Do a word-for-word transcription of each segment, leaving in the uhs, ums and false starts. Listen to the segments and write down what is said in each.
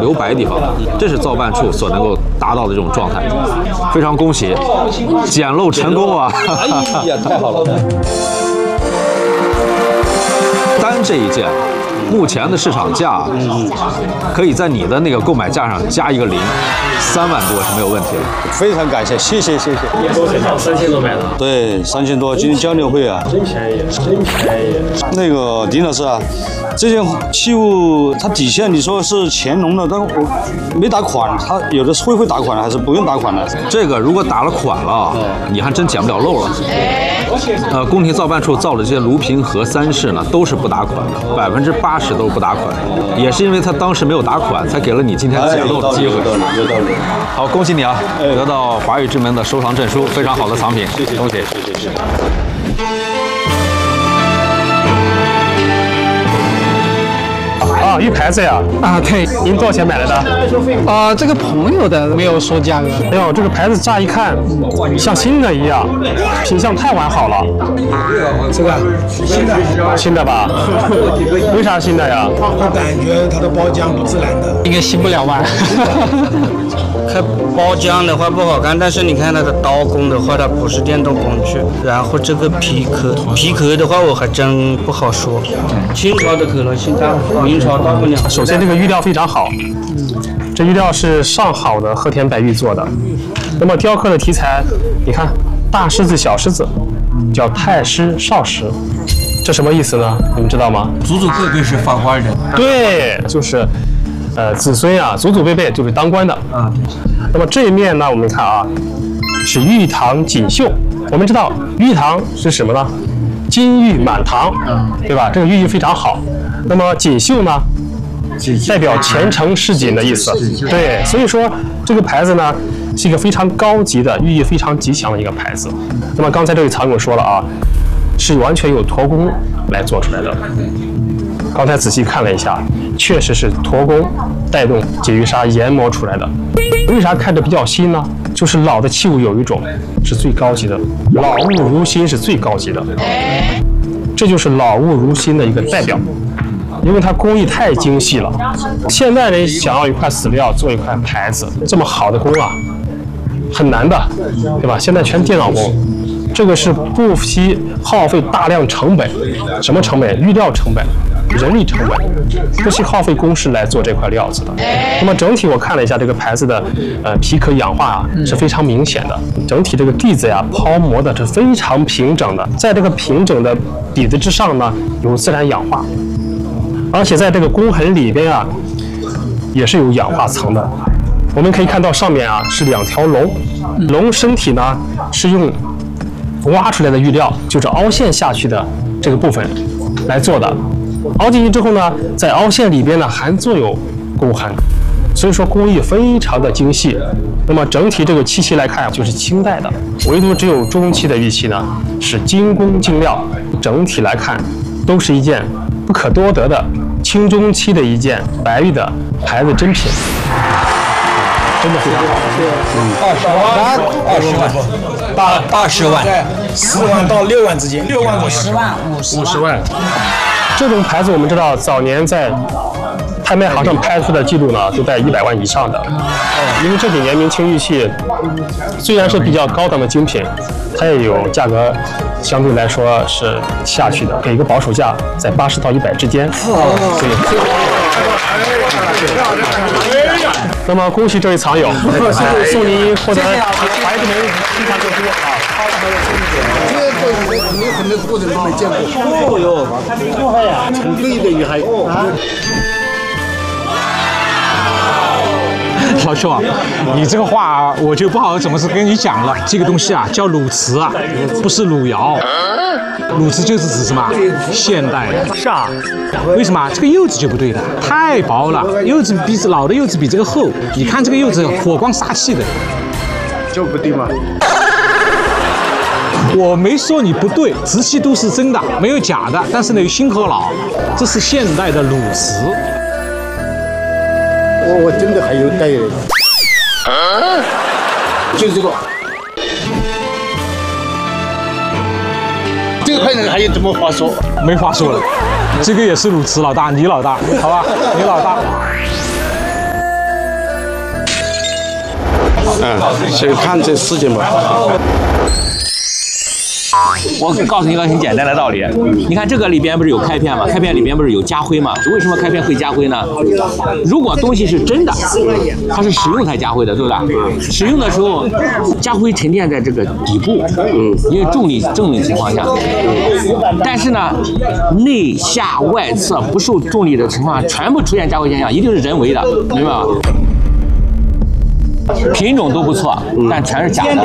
留白地方，这是造办处所能够达到的这种状态。非常恭喜，捡漏成功啊！ 哎呀，太好了！ 单这一件。目前的市场价，可以在你的那个购买价上加一个零，三万多是没有问题的。 非常感谢，谢谢谢谢。 多少？三千多买的。 对，三千多，今天交流会啊。 真便宜，真便宜。 那个丁老师啊，这件器物它底下你说是乾隆的，但我没打款，它有的是会会打款还是不用打款的？ 这个如果打了款了，你还真捡不了漏了。呃，宫廷造办处造的这些炉瓶和三式呢，都是不打款的，百分之八十都是不打款，也是因为他当时没有打款，才给了你今天捡漏的机会。 有道理，有道理。 好，恭喜你啊，得到华宇之门的收藏证书，非常好的藏品，谢谢，恭喜，谢谢，谢谢。 啊，玉牌子呀！ 啊，对， 您多少钱买来的？ 啊，这个朋友的没有说价格。 哎呦，这个牌子乍一看像新的一样，品相太完好了。 这个新的， 新的吧？为啥新的呀？ 我感觉它的包浆不自然的，应该新不了吧？ 看包浆的话不好看，但是你看它的刀工的话，它不是电动工具。然后这个皮壳，皮壳的话我还真不好说。清朝的可能性大，明朝大不了。 首先这个玉料非常好，这玉料是上好的和田白玉做的。那么雕刻的题材，你看大狮子、小狮子，叫太师、少师，这什么意思呢？你们知道吗？ 祖祖辈辈是当官的。 对，就是。呃，子孙啊，祖祖辈辈就是当官的啊。那么这一面呢，我们看啊，是玉堂锦绣。我们知道玉堂是什么呢？金玉满堂，对吧？这个寓意非常好。那么锦绣呢，代表前程似锦的意思。对，所以说这个牌子呢，是一个非常高级的、寓意非常吉祥的一个牌子。那么刚才这位藏友说了啊，是完全由驼工来做出来的。刚才仔细看了一下，确实是驼工带动解玉砂研磨出来的。为啥看着比较新呢？就是老的器物有一种是最高级的，老物如新是最高级的，这就是老物如新的一个代表。因为它工艺太精细了，现代人想要一块死料做一块牌子，这么好的工啊，很难的，对吧？现在全电脑工。这个是不惜耗费大量成本，什么成本？玉料成本、人力成本，不惜耗费工时来做这块料子的。那么整体我看了一下这个牌子的，呃，皮壳氧化啊是非常明显的。整体这个底子呀抛磨的是非常平整的，在这个平整的底子之上呢有自然氧化，而且在这个工痕里边啊也是有氧化层的。我们可以看到上面啊是两条龙，龙身体呢是用挖出来的玉料，就是凹陷下去的这个部分来做的。凹进去之后呢，在凹陷里边呢还做有工痕，所以说工艺非常的精细。那么整体这个漆器来看就是清代的，唯独只有中期的玉器呢是精工精料。整体来看都是一件不可多得的清中期的一件白玉的牌子珍品，真的非常好。 嗯，二十万，二十万。八二十万， 四万到六万之间，六万五十万， 五十万。这种牌子我们知道，早年在拍卖行上拍出的记录呢，都在一百万以上的。因为这几年明清玉器虽然是比较高档的精品，它也有价格相对来说是下去的，给一个保守价在八十到一百之间。所以。那么恭喜这位藏友，送您获得华宇之门收藏证书啊！ 这个你很多过程都没见过。哦哟，厉害呀，很对的厉害啊！ 老兄啊，你这个话我就不好怎么是跟你讲了。这个东西啊叫鲁瓷啊，不是鲁窑。鲁瓷就是指什么？现代的。 是啊。 为什么？这个釉质就不对了，太薄了，釉质比老的釉质比这个厚。你看这个釉质火光杀气的， 就不对吗？ 我没说你不对，瓷器都是真的，没有假的。但是呢，有新和老，这是现代的鲁瓷。 我我真的还有带人，就是这个。这个快点还有什么话说？ 没话说了，这个也是鲁瓷老大，你老大，好吧，你老大。 嗯，先看这事情吧。 我告诉你一个很简单的道理，你看这个里边不是有开片吗？开片里边不是有家徽吗？为什么开片会家徽呢？如果东西是真的，它是使用才家徽的，对吧？使用的时候，家徽沉淀在这个底部，嗯，因为重力重力情况下，但是呢，内下外侧不受重力的情况下，全部出现家徽现象，一定是人为的，明白吗？品种都不错，但全是假的。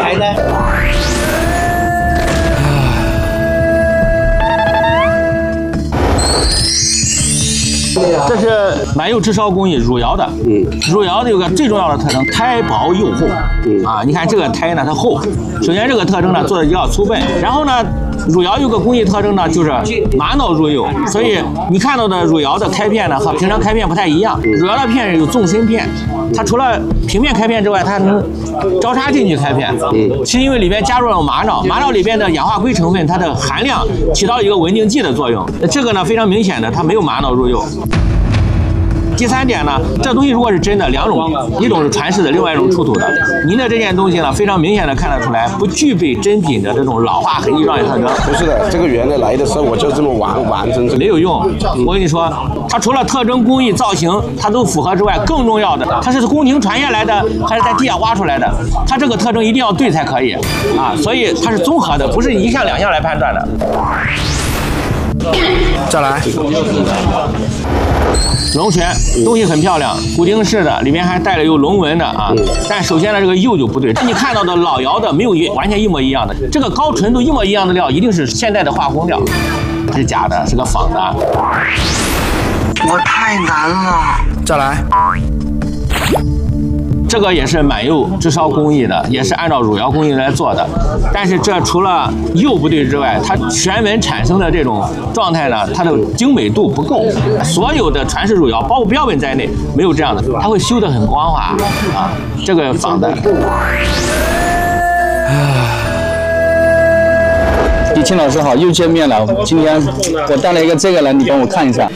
这是满釉炙烧工艺汝窑的，嗯，汝窑的有个最重要的特征，胎薄釉厚，嗯啊，你看这个胎呢它厚，首先这个特征呢做的比较粗笨，然后呢汝窑有个工艺特征呢就是玛瑙入釉，所以你看到的汝窑的开片呢和平常开片不太一样，汝窑的片有纵深片，它除了平面开片之外，它还能交叉进去开片，嗯，是因为里边加入了玛瑙，玛瑙里边的氧化硅成分它的含量起到一个稳定剂的作用，这个呢非常明显的它没有玛瑙入釉。第三点呢，这东西如果是真的，两种，一种是传世的，另外一种出土的。您的这件东西呢，非常明显的看得出来，不具备真品的这种老化痕迹状态特征。 不是的，这个原来来的时候我就这么完完整整。 没有用，我跟你说，它除了特征、工艺、造型它都符合之外，更重要的，它是宫廷传下来的，还是在地下挖出来的？它这个特征一定要对才可以啊，所以它是综合的，不是一项两项来判断的。 再来。 龙泉东西很漂亮，骨钉式的，里面还带了有龙纹的啊。但首先呢，这个釉就不对，你看到的老窑的没有完全一模一样的，这个高纯度一模一样的料，一定是现代的化工料，是假的，是个仿的。 我太难了。 再来。 这个也是满釉炙烧工艺的，也是按照汝窑工艺来做的。但是这除了釉不对之外，它旋纹产生的这种状态呢，它的精美度不够。所有的传世汝窑，包括标本在内，没有这样的，它会修得很光滑啊。这个仿的。 李青老师好，又见面了。今天我带了一个这个来，你帮我看一下。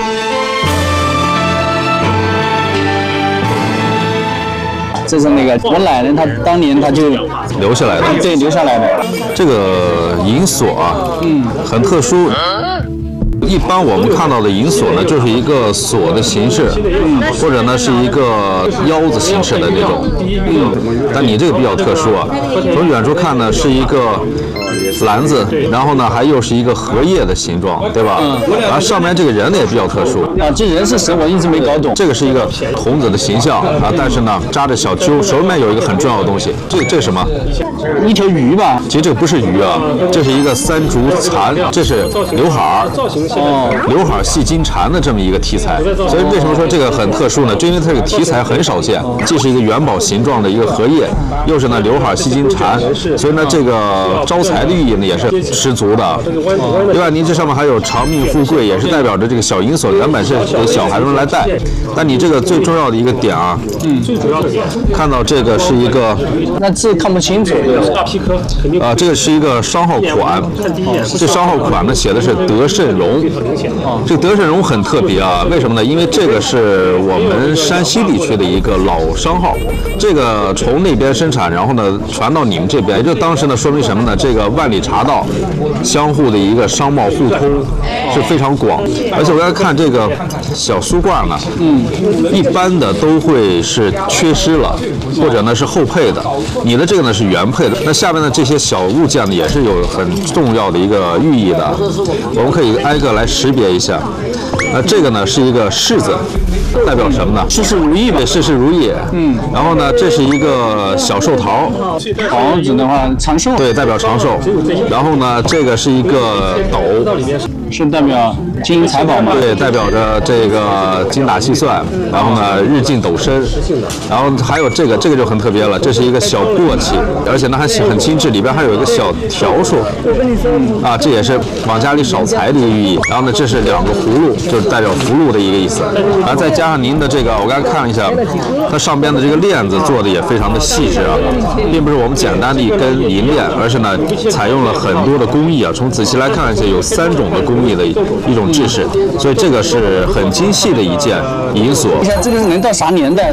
这是那个我奶奶，她当年她就留下来的， 对，留下来的。 这个银锁啊，嗯，很特殊。一般我们看到的银锁呢，就是一个锁的形式，嗯，或者呢是一个腰子形式的那种，嗯，但你这个比较特殊啊，从远处看呢是一个篮子，然后呢还又是一个荷叶的形状，对吧？嗯，然后上面这个人呢也比较特殊啊，这人是谁我一直没搞懂。 这个是一个童子的形象啊，但是呢扎着小揪，手里面有一个很重要的东西，这这是什么？ 一条鱼吧？ 其实这个不是鱼啊，这是一个三竹蚕，这是刘海儿。哦，刘海细金蝉的这么一个题材，所以为什么说这个很特殊呢？就因为它这个题材很少见，既是一个元宝形状的一个荷叶，又是呢刘海细金蝉，所以呢这个招财的寓意呢也是十足的。另外，您这上面还有长命富贵，也是代表着这个小银锁原本是给小孩子们来戴，但你这个最重要的一个点啊，嗯，最主要的点，看到这个是一个， 那字看不清楚， 大皮科，啊，这个是一个商号款，这商号款呢写的是德胜荣。这个德胜荣很特别啊，为什么呢？因为这个是我们山西地区的一个老商号，这个从那边生产，然后呢传到你们这边，也就当时呢说明什么呢？这个万里茶道相互的一个商贸互通是非常广，而且我要看这个小书罐呢，嗯，一般的都会是缺失了，或者呢是后配的，你的这个呢是原配的。那下面的这些小物件呢也是有很重要的一个寓意的，我们可以挨个来识别一下。那这个呢是一个柿子，代表什么呢？ 事事如意呗， 事事如意。嗯。然后呢，这是一个小寿桃， 桃子的话长寿。 对，代表长寿。然后呢，这个是一个斗， 是代表金银财宝嘛？ 对，代表着这个精打细算。然后呢，日进斗深。然后还有这个，这个就很特别了，这是一个小簸箕，而且呢还很精致，里边还有一个小条数。啊，这也是往家里少财的一个寓意。然后呢，这是两个葫芦，就是代表福禄的一个意思。然后再加上您的这个，我刚才看了一下，它上边的这个链子做的也非常的细致啊，并不是我们简单的一根银链，而是呢采用了很多的工艺啊。从仔细来看一下，有三种的工艺的一种制式，所以这个是很精细的一件银锁。 你看这个是能到啥年代？